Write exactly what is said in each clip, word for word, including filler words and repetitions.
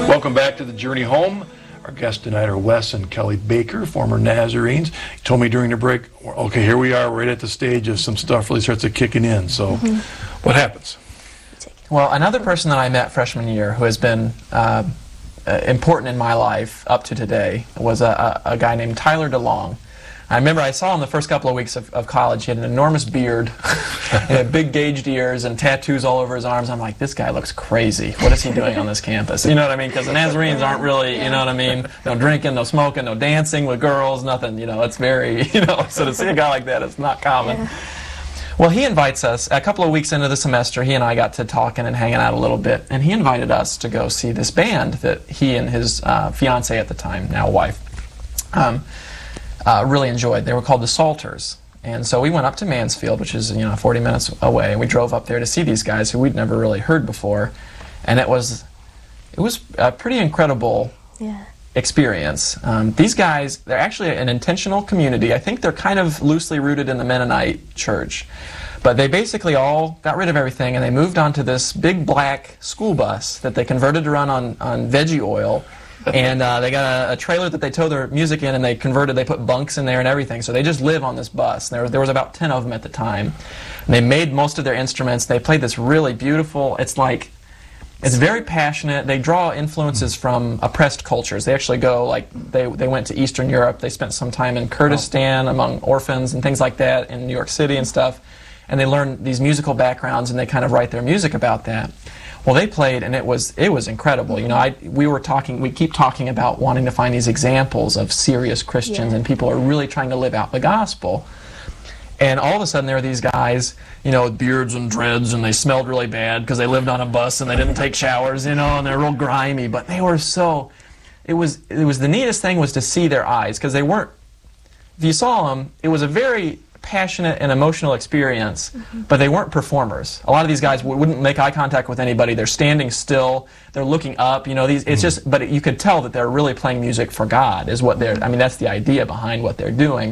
Welcome back to the Journey Home. Our guests tonight are Wes and Kelly Baker, former Nazarenes. You told me during the break, okay, here we are right at the stage of some stuff really starts to kicking in. So mm-hmm. what happens? Well, another person that I met freshman year who has been uh, important in my life up to today was a, a, a guy named Tyler DeLong. I remember I saw him the first couple of weeks of, of college. He had an enormous beard, he had big gauged ears, and tattoos all over his arms. I'm like, this guy looks crazy. What is he doing on this campus? You know what I mean? Because the Nazarenes aren't really, you know what I mean? No drinking, no smoking, no dancing with girls, nothing. You know, it's very, you know, so to see a guy like that, it's not common. Yeah. Well, he invites us, a couple of weeks into the semester, he and I got to talking and hanging out a little bit, and he invited us to go see this band that he and his uh, fiancée at the time, now wife, um, uh, really enjoyed. They were called the Salters. And so we went up to Mansfield, which is, you know, forty minutes away, and we drove up there to see these guys who we'd never really heard before. And it was, it was a pretty incredible yeah. experience. Um, these guys, they're actually an intentional community. I think they're kind of loosely rooted in the Mennonite church. But they basically all got rid of everything and they moved onto this big black school bus that they converted to run on, on veggie oil. And uh, they got a, a trailer that they tow their music in, and they converted, they put bunks in there and everything. So they just live on this bus. There, there was about ten of them at the time. And they made most of their instruments. They played this really beautiful, it's like, it's very passionate. They draw influences from oppressed cultures. They actually go, like, they, they went to Eastern Europe. They spent some time in Kurdistan among orphans and things like that in New York City and stuff. And they learn these musical backgrounds, and they kind of write their music about that. Well, they played, and it was it was incredible. You know, I we were talking, we keep talking about wanting to find these examples of serious Christians, yeah. and people are really trying to live out the gospel. And all of a sudden, there are these guys, you know, with beards and dreads, and they smelled really bad because they lived on a bus and they didn't take showers, you know, and they're real grimy. But they were so, it was it was the neatest thing was to see their eyes, because they weren't. If you saw them, it was a very passionate and emotional experience, mm-hmm. but they weren't performers. A lot of these guys w wouldn't make eye contact with anybody. They're standing still. They're looking up. You know, these. It's just. But you could tell that they're really playing music for God. Is what they're. I mean, that's the idea behind what they're doing.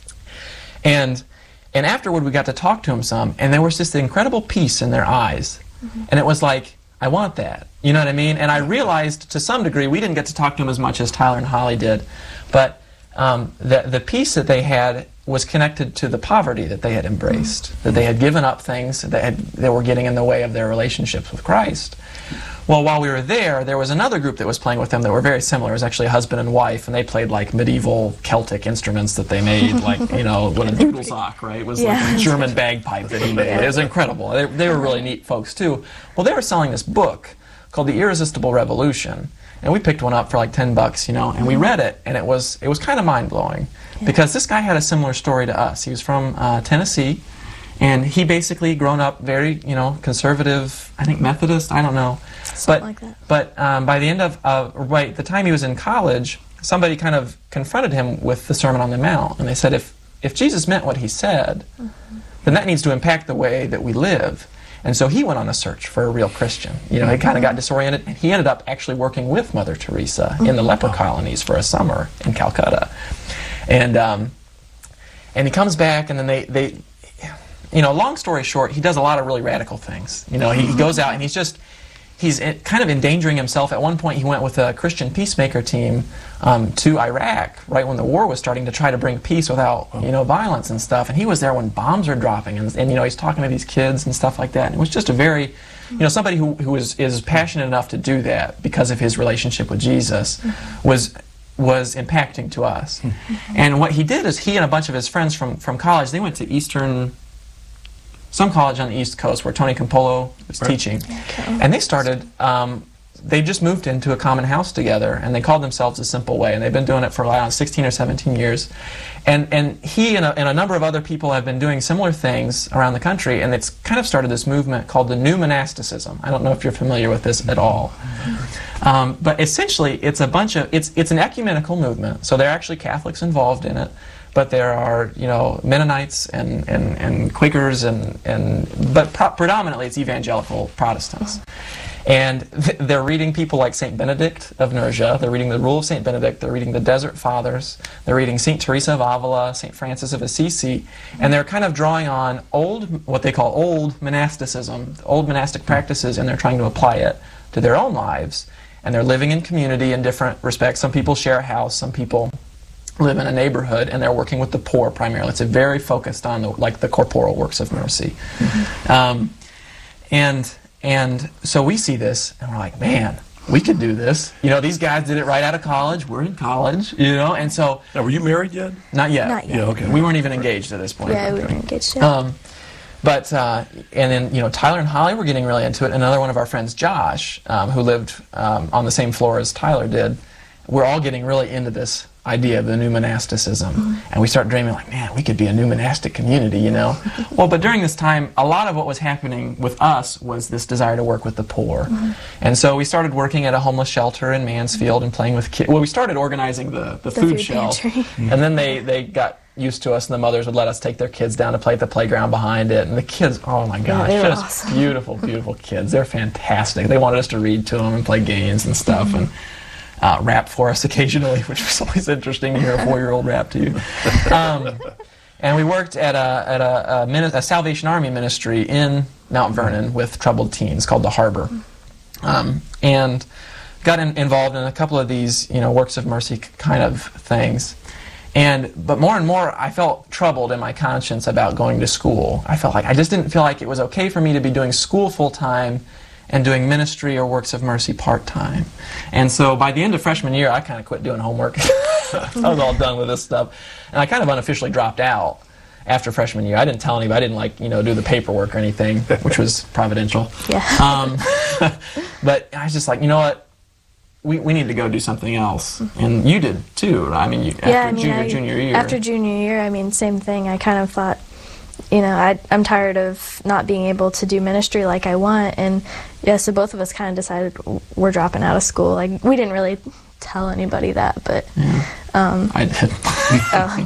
And and afterward, we got to talk to them some, and there was just an incredible peace in their eyes, mm-hmm. and it was like, I want that. You know what I mean? And I realized to some degree we didn't get to talk to them as much as Tyler and Holly did, but um, the the peace that they had was connected to the poverty that they had embraced, mm-hmm. that they had given up things that, had, that were getting in the way of their relationships with Christ. Well, while we were there, there was another group that was playing with them that were very similar. It was actually a husband and wife, and they played like medieval Celtic instruments that they made, like, you know, what a Dudelsack, right? It was yeah. like a German bagpipe that he made. It was incredible. They, they were really neat folks, too. Well, they were selling this book called The Irresistible Revolution, and we picked one up for like ten bucks, you know, and we read it, and it was, it was kind of mind-blowing. Because this guy had a similar story to us. He was from uh, Tennessee, and he basically grown up very, you know, conservative, I think Methodist, I don't know. Something but like that. but um, by the end of, uh, right, the time he was in college, somebody kind of confronted him with the Sermon on the Mount, and they said, if, if Jesus meant what he said, mm-hmm. then that needs to impact the way that we live. And so he went on a search for a real Christian. You know, he kind of got disoriented, and he ended up actually working with Mother Teresa in the leper colonies for a summer in Calcutta. And um, and he comes back, and then they, they, you know, long story short, he does a lot of really radical things. You know, he, he goes out, and he's just, he's kind of endangering himself. At one point, he went with a Christian peacemaker team um, to Iraq, right when the war was starting, to try to bring peace without, you know, violence and stuff. And he was there when bombs were dropping, and, and you know, he's talking to these kids and stuff like that. And it was just a very, you know, somebody who, who is, is passionate enough to do that because of his relationship with Jesus was... was impacting to us. Mm-hmm. And what he did is he and a bunch of his friends from, from college, they went to Eastern, some college on the East Coast where Tony Campolo was right. teaching. Okay. And they started, um, they just moved into a common house together, and they called themselves A Simple Way, and they've been doing it for around sixteen or seventeen years. And, and he and a, and a number of other people have been doing similar things around the country, and it's kind of started this movement called the New Monasticism. I don't know if you're familiar with this at all. Um, but essentially, it's a bunch of, it's, it's an ecumenical movement, so there are actually Catholics involved in it, but there are, you know, Mennonites and, and, and Quakers, and, and, but pro predominantly it's evangelical Protestants. And th they're reading people like Saint Benedict of Nursia, they're reading the Rule of Saint Benedict, they're reading the Desert Fathers, they're reading Saint Teresa of Avila, Saint Francis of Assisi, and they're kind of drawing on old, what they call old monasticism, old monastic practices, and they're trying to apply it to their own lives. and they're living in community in different respects. Some people share a house, some people live in a neighborhood, and they're working with the poor primarily. It's a very focused on the, like the corporal works of mercy. Mm-hmm. um, and and so we see this, and we're like, man, we could do this. You know, these guys did it right out of college. We're in college, you know, and so... Now, were you married yet? Not yet. Not yet. Yeah, okay. We weren't even engaged at this point. Yeah, we weren't engaged yet. Um, but, uh, and then, you know, Tyler and Holly were getting really into it. Another one of our friends, Josh, um, who lived um, on the same floor as Tyler did, we're all getting really into this idea of the new monasticism. Mm-hmm. And we start dreaming, like, man, we could be a new monastic community, you know? Well, but during this time, a lot of what was happening with us was this desire to work with the poor. Mm-hmm. And so we started working at a homeless shelter in Mansfield and playing with kids. Well, we started organizing the, the, the food, food shelf. Mm-hmm. And then they, they got used to us, and the mothers would let us take their kids down to play at the playground behind it. And the kids, oh my gosh, yeah, just awesome. beautiful, beautiful kids. They're fantastic. They wanted us to read to them and play games and stuff. Mm-hmm. and Uh, rap for us occasionally, which was always interesting to hear a four-year-old rap to you. Um, and we worked at a at a, a, mini- a Salvation Army ministry in Mount Vernon with troubled teens called the Harbor, um, and got in, involved in a couple of these, you know, works of mercy kind of things. And but more and more, I felt troubled in my conscience about going to school. I felt like I just didn't feel like it was okay for me to be doing school full time and doing ministry or works of mercy part-time. And so by the end of freshman year, I kind of quit doing homework. I was all done with this stuff. And I kind of unofficially dropped out after freshman year. I didn't tell anybody. I didn't, like, you know, do the paperwork or anything, which was providential. Yeah. Um, but I was just like, you know what? We, we need to go do something else. And you did, too. I mean, you, after yeah, I mean, junior, I, junior year. After junior year, I mean, same thing. I kind of thought, you know, I, I'm tired of not being able to do ministry like I want, and yeah, so both of us kind of decided we're dropping out of school. Like, we didn't really tell anybody that, but yeah. um, I did. oh,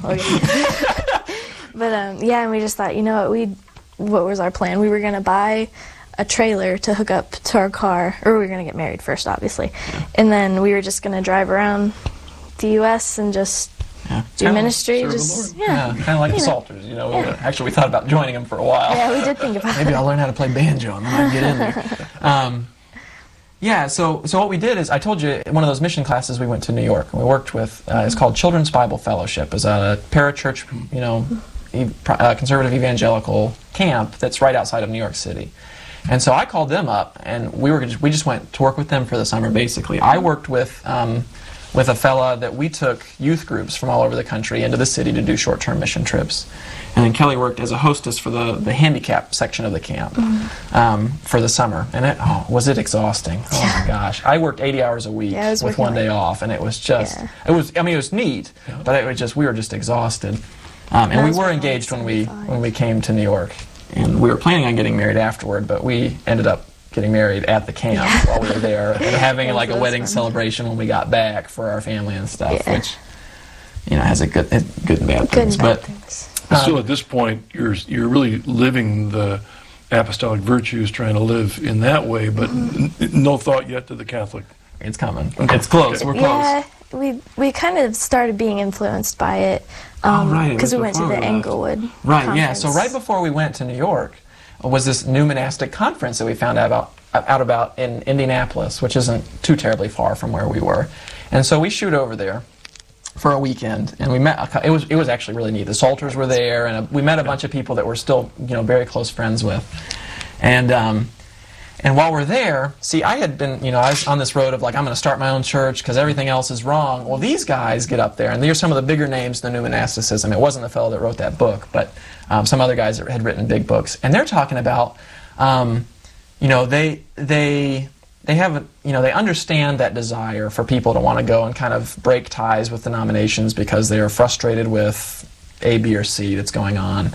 okay. But um, yeah, and we just thought, you know what, we, what was our plan? We were gonna buy a trailer to hook up to our car, or we were gonna get married first, obviously, yeah. and then we were just gonna drive around the U S and just. Yeah. Do Kinda ministry, serve the just Lord. yeah, Yeah, kind of like you the know. Salters, you know. Yeah. Actually, we thought about joining them for a while. Yeah, we did think about Maybe it. I'll learn how to play banjo and then I can get in there. Um, yeah, so so what we did is, I told you, one of those mission classes we went to New York, and we worked with, uh, it's called Children's Bible Fellowship. It's a parachurch, you know, e- uh, conservative evangelical camp that's right outside of New York City. And so I called them up, and we were just, we just went to work with them for the summer, basically. I worked with... Um, with a fella that we took youth groups from all over the country into the city to do short-term mission trips. And then Kelly worked as a hostess for the, the handicap section of the camp mm-hmm. um, for the summer. And it, oh, was it exhausting? Oh yeah. my gosh. I worked eighty hours a week yeah, with one day off, and it was just, yeah. it was, I mean, it was neat, yeah. but it was just, we were just exhausted. Um, and we were engaged when we, when we came to New York. And we were planning on getting married afterward, but we ended up getting married at the camp yeah. while we were there, and having like a wedding fun. celebration when we got back for our family and stuff, yeah. which, you know, has a good, good and bad good things. And bad but things. Um, still, at this point, you're you're really living the apostolic virtues, trying to live in that way, but mm-hmm. n- no thought yet to the Catholic. It's coming. Okay. It's close. Okay. We're close. Yeah, we we kind of started being influenced by it um, oh, right. because we went to the Englewood. Right. Conference. Yeah. So right before we went to New York was this new monastic conference that we found out about, out about in Indianapolis, which isn't too terribly far from where we were. And so we shoot over there for a weekend, and we met. A, it was it was actually really neat. The Salters were there, and a, we met a bunch of people that we're still, you know, very close friends with. And um, and while we're there, see, I had been, you know, I was on this road of like, I'm going to start my own church because everything else is wrong. Well, these guys get up there, and they're some of the bigger names in the new monasticism. It wasn't the fellow that wrote that book, but um, some other guys that had written big books, and they're talking about, um, you know, they they they have, you know, they understand that desire for people to want to go and kind of break ties with denominations because they are frustrated with A, B, or C that's going on.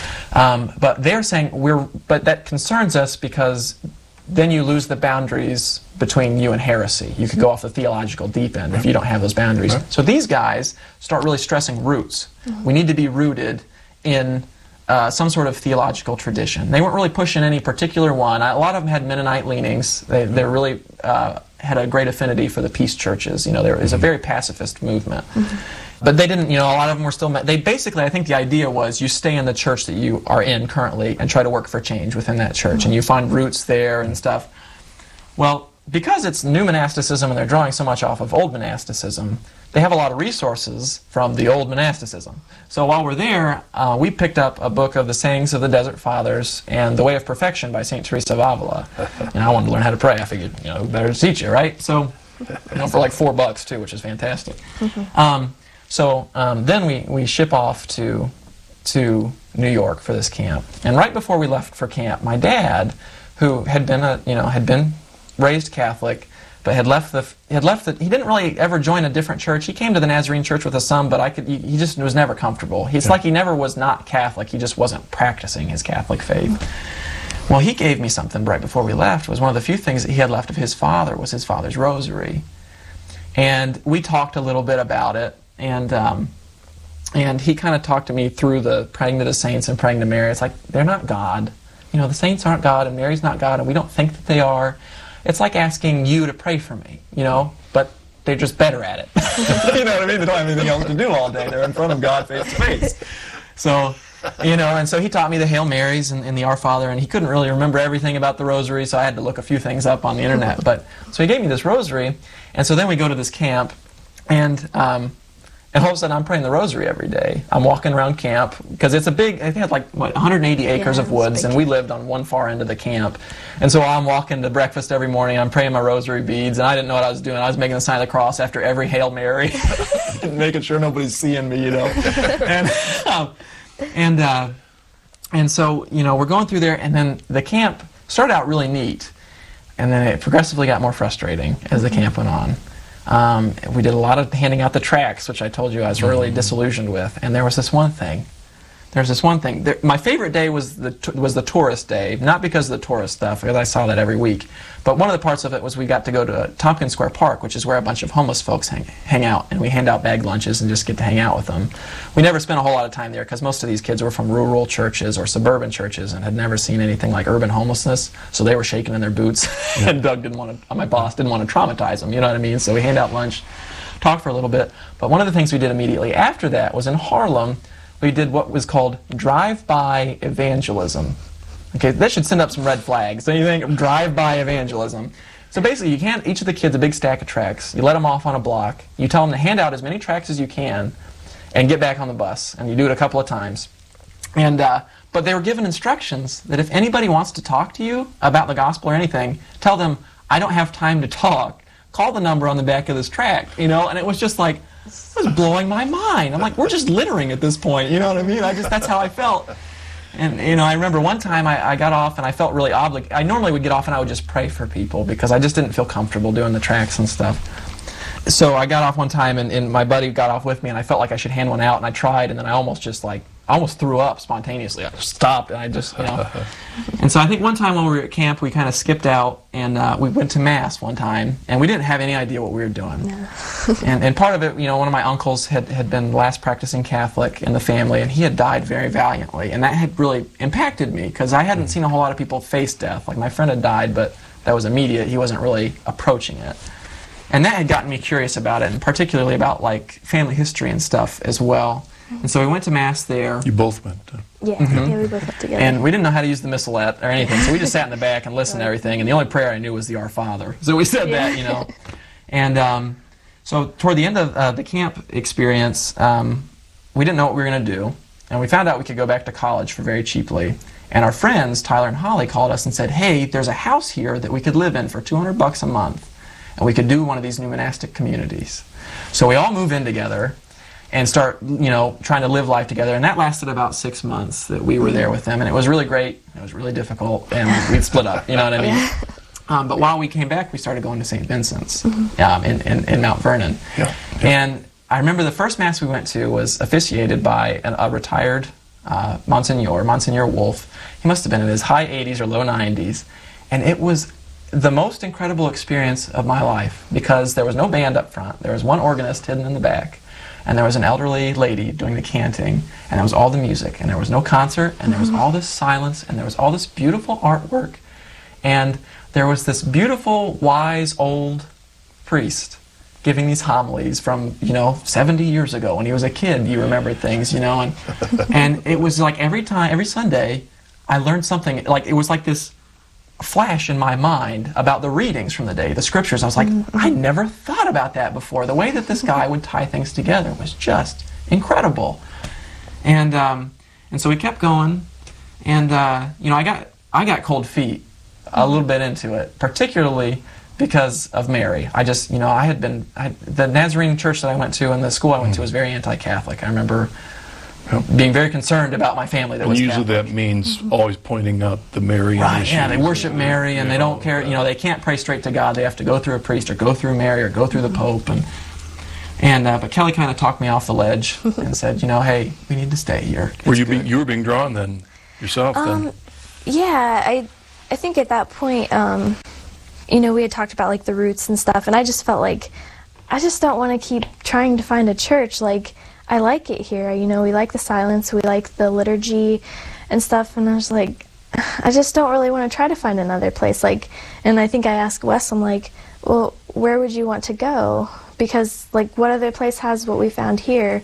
Um, but they're saying we're, but that concerns us because then you lose the boundaries between you and heresy. You could go off the theological deep end if you don't have those boundaries. Right. So these guys start really stressing roots. Mm-hmm. We need to be rooted in uh, some sort of theological tradition. They weren't really pushing any particular one. A lot of them had Mennonite leanings. They they really uh, had a great affinity for the peace churches. You know, there is a very pacifist movement. Mm-hmm. But they didn't, you know, a lot of them were still, they basically, I think the idea was you stay in the church that you are in currently and try to work for change within that church, mm-hmm. and you find roots there and stuff. Well, because it's new monasticism and they're drawing so much off of old monasticism, they have a lot of resources from the old monasticism. So while we're there, uh, we picked up a book of the Sayings of the Desert Fathers and The Way of Perfection by Saint Teresa of Avila. And I wanted to learn how to pray. I figured, you know, better to teach you, right? So, you know, for like four bucks too, which is fantastic. Mm-hmm. um, so um, then we, we ship off to to New York for this camp. And right before we left for camp, my dad, who had been a you know had been raised Catholic, but had left the had left the he didn't really ever join a different church. He came to the Nazarene church with his son, but I could he, he just was never comfortable. He's yeah. like he never was not Catholic. He just wasn't practicing his Catholic faith. Well, he gave me something right before we left. It was one of the few things that he had left of his father was his father's rosary, and we talked a little bit about it. And um, and he kind of talked to me through the praying to the saints and praying to Mary. It's like they're not God. You know, the saints aren't God and Mary's not God, and we don't think that they are. It's like asking you to pray for me, you know, but they're just better at it. You know what I mean? They don't have anything else to do all day. They're in front of God face to face. So, you know, and so he taught me the Hail Marys and, and the Our Father, and he couldn't really remember everything about the rosary, so I had to look a few things up on the internet. But so he gave me this rosary, and so then we go to this camp, and um, and all of a sudden I'm praying the rosary every day. I'm walking around camp, because it's a big, I think it's like, what, one hundred eighty acres yeah, of woods, and we lived on one far end of the camp. And so I'm walking to breakfast every morning, I'm praying my rosary beads, and I didn't know what I was doing. I was making the sign of the cross after every Hail Mary, and making sure nobody's seeing me, you know. and um, and, uh, and so, you know, we're going through there, and then the camp started out really neat, and then it progressively got more frustrating as the camp went on. Um, we did a lot of handing out the tracts, which I told you I was really disillusioned with. And there was this one thing. There's this one thing. There, my favorite day was the was the tourist day, not because of the tourist stuff, because I saw that every week. But one of the parts of it was we got to go to Tompkins Square Park, which is where a bunch of homeless folks hang, hang out, and we hand out bag lunches and just get to hang out with them. We never spent a whole lot of time there because most of these kids were from rural churches or suburban churches and had never seen anything like urban homelessness, so they were shaking in their boots. Yeah. And Doug didn't want to, my boss didn't want to traumatize them, you know what I mean? So we hand out lunch, talk for a little bit. But one of the things we did immediately after that was in Harlem, we did what was called drive-by evangelism. Okay, that should send up some red flags. Don't you think? Drive-by evangelism. So basically, you hand each of the kids a big stack of tracts. You let them off on a block. You tell them to hand out as many tracts as you can, and get back on the bus. And you do it a couple of times. And uh, but they were given instructions that if anybody wants to talk to you about the gospel or anything, tell them, "I don't have time to talk. Call the number on the back of this tract." You know, and it was just like. It was blowing my mind. I'm like, we're just littering at this point, you know what I mean? I just, that's how I felt. And, you know, I remember one time I, I got off and I felt really obligated. I normally would get off and I would just pray for people because I just didn't feel comfortable doing the tracks and stuff. So I got off one time and, and my buddy got off with me and I felt like I should hand one out and I tried and then I almost just like, I almost threw up spontaneously. I just stopped and I just, you know. And so I think one time when we were at camp, we kind of skipped out and uh, we went to Mass one time and we didn't have any idea what we were doing. No. and, and part of it, you know, one of my uncles had, had been the last practicing Catholic in the family and he had died very valiantly. And that had really impacted me because I hadn't seen a whole lot of people face death. Like my friend had died, but that was immediate. He wasn't really approaching it. And that had gotten me curious about it, and particularly about like family history and stuff as well. And so we went to Mass there. You both went. Uh, yeah, mm-hmm. yeah, we both went together. And we didn't know how to use the missalette or anything, so we just sat in the back and listened to everything. And the only prayer I knew was the Our Father. So we said yeah. that, you know. And um, so toward the end of uh, the camp experience, um, we didn't know what we were going to do. And we found out we could go back to college for very cheaply. And our friends, Tyler and Holly, called us and said, hey, there's a house here that we could live in for two hundred bucks a month. And we could do one of these new monastic communities. So we all move in together and start, you know, trying to live life together. And that lasted about six months that we were there with them. And it was really great. It was really difficult. And we'd split up, you know what I mean? Um, but while we came back, we started going to Saint Vincent's um, in, in, in Mount Vernon. Yeah. Yeah. And I remember the first Mass we went to was officiated by an, a retired uh, Monsignor, Monsignor Wolf. He must have been in his high eighties or low nineties. And it was the most incredible experience of my life because there was no band up front. There was one organist hidden in the back. And there was an elderly lady doing the canting, and there was all the music, and there was no concert, and there was all this silence, and there was all this beautiful artwork, and there was this beautiful, wise, old priest giving these homilies from, you know, seventy years ago when he was a kid. You remember things, you know, and and it was like every time, every Sunday, I learned something. Like it was like this flash in my mind about the readings from the day, the scriptures. I was like, mm-hmm. I never thought about that before. The way that this guy would tie things together was just incredible. And um, and so we kept going, and uh, you know, I got I got cold feet a little bit into it, particularly because of Mary. I just, you know, I had been, I, the Nazarene church that I went to and the school I went to was very anti-Catholic. I remember being very concerned about my family that and was usually Catholic. That means always pointing out the Marian Right, issues. yeah, they worship Mary and yeah, they don't care, you know, they can't pray straight to God. They have to go through a priest or go through Mary or go through the Pope. And, and uh, but Kelly kind of talked me off the ledge and said, you know, hey, we need to stay here. It's were you, be, good. you were being drawn then, yourself Um, then? yeah, I, I think at that point, um, you know, we had talked about like the roots and stuff, and I just felt like I just don't want to keep trying to find a church. Like, I like it here, you know, we like the silence, we like the liturgy and stuff, and I was like, I just don't really want to try to find another place. Like, and I think I asked Wes, I'm like, well, where would you want to go? Because, like, what other place has what we found here?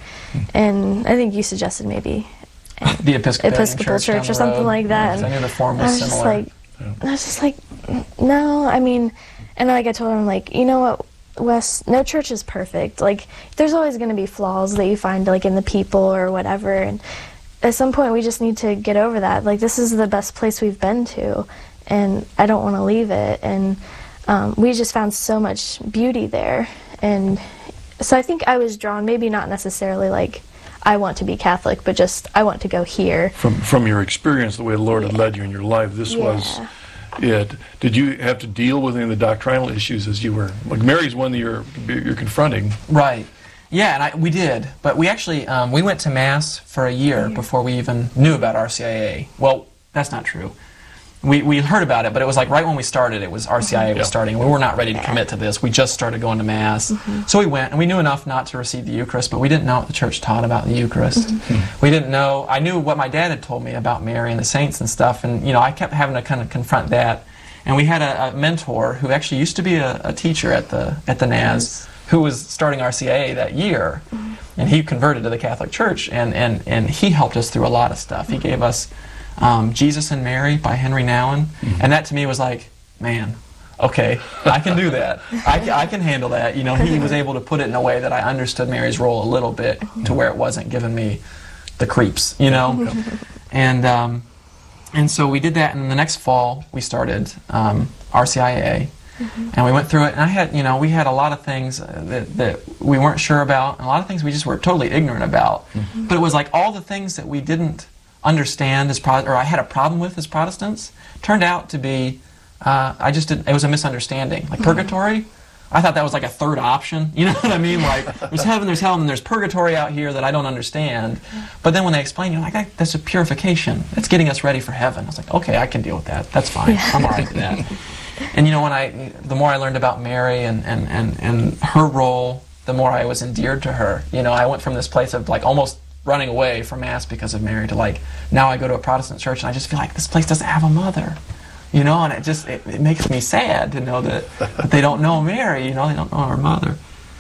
And I think you suggested maybe the Episcopalian Episcopal church, church down or the something road. like that. Yeah, 'cause I knew the form I was was just similar. like, I was just like, no, I mean, and like I told him, like, you know what, Wes, no church is perfect. Like, there's always going to be flaws that you find, like, in the people or whatever, and at some point we just need to get over that. Like, this is the best place we've been to, and I don't want to leave it, and um, we just found so much beauty there, and so I think I was drawn, maybe not necessarily, like, I want to be Catholic, but just I want to go here. From from your experience, the way the Lord had led you in your life, this Yeah. was it. Did you have to deal with any of the doctrinal issues as you were, like Mary's one that you're you're confronting? Right. Yeah, and I, we did. But we actually, um, we went to Mass for a year before we even knew about R C I A. Well, that's not true. We, we heard about it, but it was like right when we started, it was R C I A was Yeah. starting. We were not ready to commit to this. We just started going to Mass. Mm-hmm. So we went, and we knew enough not to receive the Eucharist, but we didn't know what the church taught about the Eucharist. Mm-hmm. We didn't know, I knew what my dad had told me about Mary and the saints and stuff, and you know, I kept having to kind of confront that. And we had a, a mentor who actually used to be a, a teacher at the at the Naz, who was starting R C I A that year, mm-hmm. and he converted to the Catholic Church, and, and, and he helped us through a lot of stuff. He gave us Um, Jesus and Mary by Henry Nouwen, mm-hmm. and that to me was like, man, okay, I can do that. I, I can handle that. You know, he was able to put it in a way that I understood Mary's role a little bit to where it wasn't giving me the creeps, you know? and um, and so we did that, and the next fall we started um, R C I A, mm-hmm. and we went through it, and I had, you know, we had a lot of things that, that we weren't sure about, and a lot of things we just were totally ignorant about, mm-hmm. but it was like all the things that we didn't understand as Pro- or I had a problem with as Protestants turned out to be uh, I just didn't, it was a misunderstanding. Like purgatory, I thought that was like a third option, you know what I mean? Like there's heaven, there's hell, and there's purgatory out here that I don't understand. But then when they explain, you're like, that's a purification. It's getting us ready for heaven. I was like, okay, I can deal with that. That's fine. Yeah. I'm all right with that. And you know, when I, the more I learned about Mary and, and, and, and her role, the more I was endeared to her. You know, I went from this place of like almost running away from Mass because of Mary to like, now I go to a Protestant church and I just feel like this place doesn't have a mother, you know, and it just, it, it makes me sad to know that, that they don't know Mary, you know, they don't know her mother.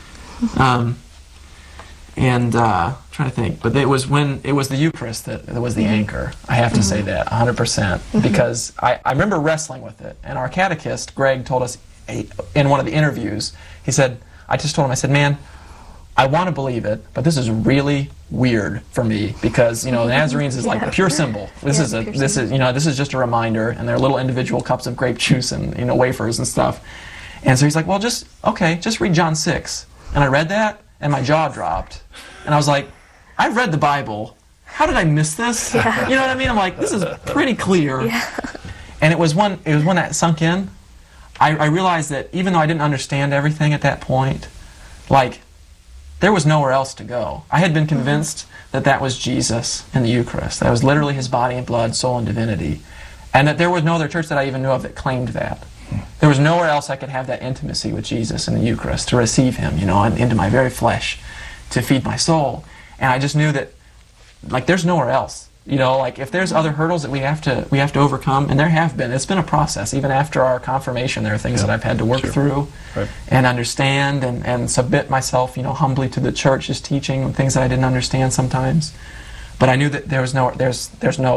Um, and uh, I'm trying to think, but it was when, it was the Eucharist that, that was the anchor, I have to mm-hmm. say that, one hundred percent, mm-hmm. because I, I remember wrestling with it, and our catechist, Greg, told us in one of the interviews, he said, I just told him, I said, man, I want to believe it, but this is really weird for me because, you know, the Nazarenes is like yeah. pure symbol. This yeah, is a this symbol. is you know this is just a reminder, and they're little individual cups of grape juice and you know wafers and stuff. And so he's like, well, just okay, just read John six. And I read that, and my jaw dropped, and I was like, I've read the Bible. How did I miss this? Yeah. You know what I mean? I'm like, this is pretty clear. Yeah. And it was when it was when that sunk in. I, I realized that even though I didn't understand everything at that point, like. There was nowhere else to go. I had been convinced mm-hmm. that that was Jesus in the Eucharist. That was literally his body and blood, soul and divinity. And that there was no other church that I even knew of that claimed that. There was nowhere else I could have that intimacy with Jesus in the Eucharist, to receive him, you know, into my very flesh, to feed my soul. And I just knew that, like, there's nowhere else. You know, like, if there's other hurdles that we have to we have to overcome, and there have been, it's been a process. Even after our confirmation, there are things yeah, that I've had to work sure. through right. and understand and, and submit myself, you know, humbly to the church's teaching, things that I didn't understand sometimes. But I knew that there was no there's there's no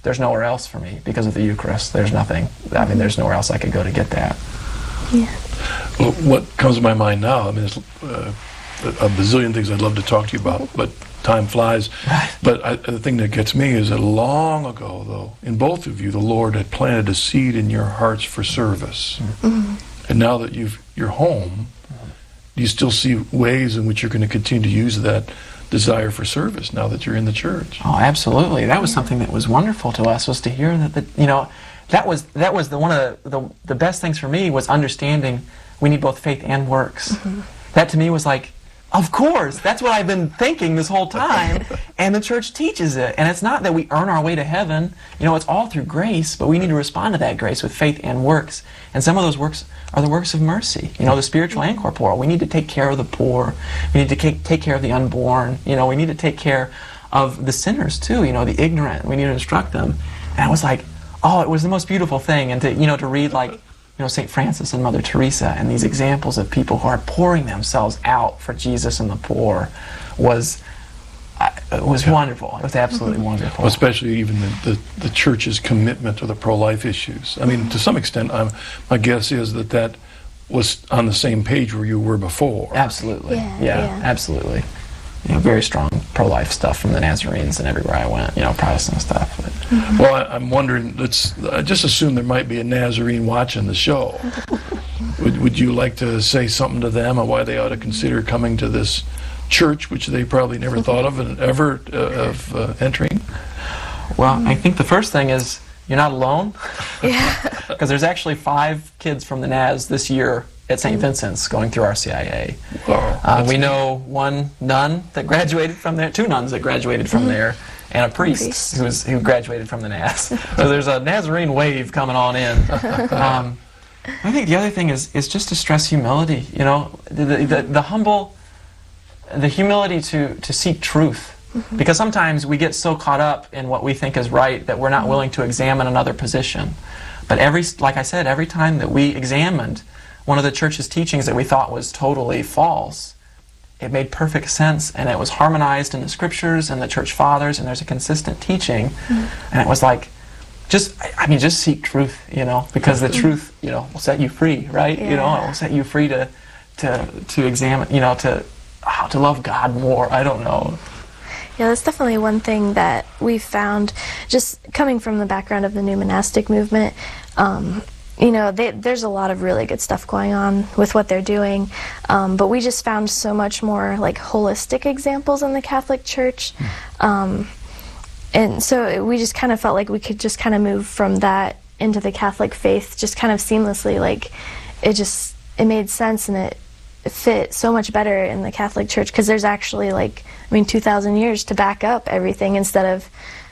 there's nowhere else for me because of the Eucharist. There's nothing. I mean, there's nowhere else I could go to get that. Yeah. Well, what comes to my mind now, I mean, there's uh, a bazillion things I'd love to talk to you about, but time flies. Right. But I, the thing that gets me is that long ago, though, in both of you, the Lord had planted a seed in your hearts for service. Mm-hmm. And now that you've, you're home, do you still see ways in which you're going to continue to use that desire for service now that you're in the church? Oh, absolutely. That was something that was wonderful to us, was to hear that, the, you know, that was that was the one of the, the, the best things for me was understanding we need both faith and works. Mm-hmm. That to me was like, of course, that's what I've been thinking this whole time, and the church teaches it. And it's not that we earn our way to heaven. You know, it's all through grace, but we need to respond to that grace with faith and works. And some of those works are the works of mercy, you know, the spiritual and corporal. We need to take care of the poor. We need to take, take care of the unborn. You know, we need to take care of the sinners too, you know, the ignorant. We need to instruct them. And I was like, oh, it was the most beautiful thing. And to, you know, to read like, you know, Saint Francis and Mother Teresa and these examples of people who are pouring themselves out for Jesus and the poor was uh, it was yeah. wonderful. It was absolutely wonderful. Well, especially even the, the, the church's commitment to the pro-life issues. I mean, to some extent, I'm, my guess is that that was on the same page where you were before. Absolutely. Yeah, yeah, yeah. absolutely. You know, very strong pro-life stuff from the Nazarenes and everywhere I went, you know, Protestant stuff. But. Mm-hmm. Well, I, I'm wondering, let's I just assume there might be a Nazarene watching the show. would, would you like to say something to them on why they ought to consider coming to this church, which they probably never thought of and ever uh, of uh, entering? Well, I think the first thing is you're not alone. Yeah. Because there's actually five kids from the Naz this year at Saint Vincent's going through R C I A. Wow, uh, we know one nun that graduated from there, two nuns that graduated from there, and a priest, priest. who was who graduated from the Naz. So there's a Nazarene wave coming on in. Um, I think the other thing is is just to stress humility. You know, the the, the, the humble, the humility to to seek truth. Mm-hmm. Because sometimes we get so caught up in what we think is right that we're not mm-hmm. willing to examine another position. But every, like I said, every time that we examined one of the church's teachings that we thought was totally false, it made perfect sense, and it was harmonized in the scriptures and the church fathers, and there's a consistent teaching. Mm-hmm. And it was like, just, I mean, just seek truth, you know, because the truth, you know, will set you free, right? Yeah. You know, it will set you free to, to, to examine, you know, to, oh, to love God more. I don't know. Yeah, that's definitely one thing that we found, just coming from the background of the new monastic movement. Um, you know, they, there's a lot of really good stuff going on with what they're doing, um, but we just found so much more like holistic examples in the Catholic Church, um, and so we just kind of felt like we could just kind of move from that into the Catholic faith, just kind of seamlessly. Like, it just it made sense, and it fit so much better in the Catholic Church because there's actually like, I mean, two thousand years to back up everything instead of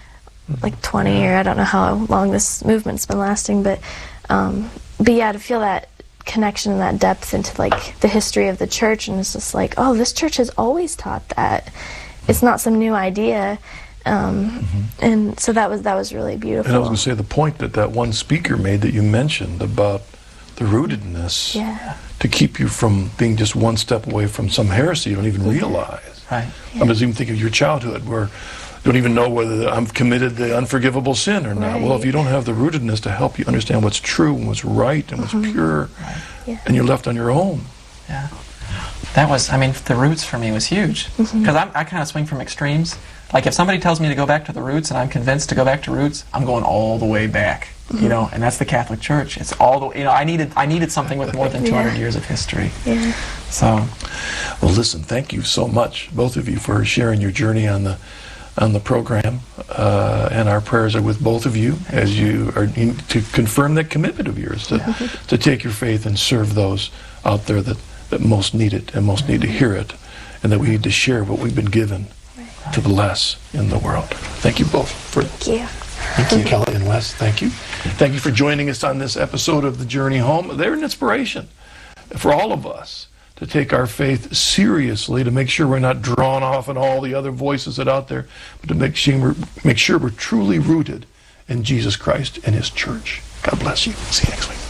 like twenty or I don't know how long this movement's been lasting, but um, but yeah, to feel that connection and that depth into like the history of the church, and it's just like, oh, this church has always taught that. It's not some new idea, um, mm-hmm. and so that was that was really beautiful. And I was going to say the point that that one speaker made that you mentioned about the rootedness yeah. to keep you from being just one step away from some heresy you don't even realize. Right. Yeah. I was even thinking of your childhood where you don't even know whether I'm committed the unforgivable sin or not. Right. Well, if you don't have the rootedness to help you understand what's true and what's right and what's mm-hmm. pure, right. yeah. and you're left on your own. Yeah. That was, I mean, the roots for me was huge. Because mm-hmm. I kind of swing from extremes. Like if somebody tells me to go back to the roots and I'm convinced to go back to roots, I'm going all the way back. Mm-hmm. You know, and that's the Catholic Church. It's all the, you know, I needed I needed something with more than two hundred yeah. years of history. Yeah. So, well, listen, thank you so much, both of you, for sharing your journey on the on the program, uh, and our prayers are with both of you as you are in, to confirm that commitment of yours to yeah. to take your faith and serve those out there that, that most need it and most mm-hmm. need to hear it, and that we need to share what we've been given right. to the less in the world. Thank you both for. Thank you. Thank you, Kelly and Wes. Thank you. Thank you for joining us on this episode of The Journey Home. They're an inspiration for all of us to take our faith seriously, to make sure we're not drawn off in all the other voices that are out there, but to make sure we're, make sure we're truly rooted in Jesus Christ and His church. God bless you. See you next week.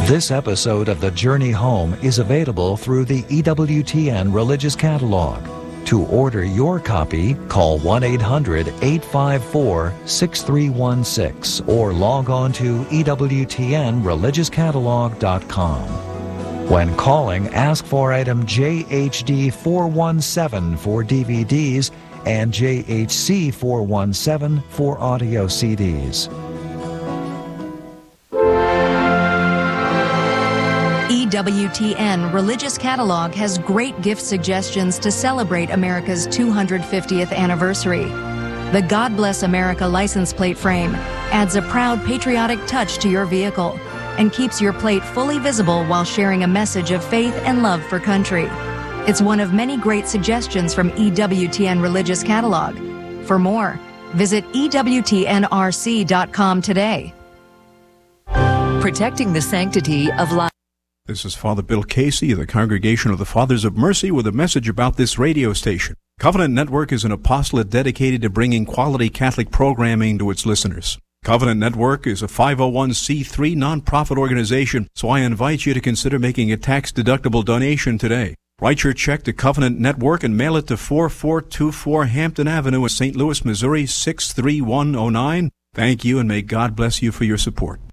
This episode of The Journey Home is available through the E W T N Religious Catalog. To order your copy, call one eight hundred, eight five four, six three one six or log on to E W T N religious catalog dot com. When calling, ask for item J H D four one seven for D V Ds and J H C four one seven for audio C Ds. E W T N Religious Catalog has great gift suggestions to celebrate America's two hundred fiftieth anniversary. The God Bless America license plate frame adds a proud patriotic touch to your vehicle and keeps your plate fully visible while sharing a message of faith and love for country. It's one of many great suggestions from E W T N Religious Catalog. For more, visit E W T N R C dot com today. Protecting the sanctity of life. This is Father Bill Casey of the Congregation of the Fathers of Mercy with a message about this radio station. Covenant Network is an apostolate dedicated to bringing quality Catholic programming to its listeners. Covenant Network is a five oh one c three nonprofit organization, so I invite you to consider making a tax-deductible donation today. Write your check to Covenant Network and mail it to four four two four Hampton Avenue in Saint Louis, Missouri six three one oh nine. Thank you, and may God bless you for your support.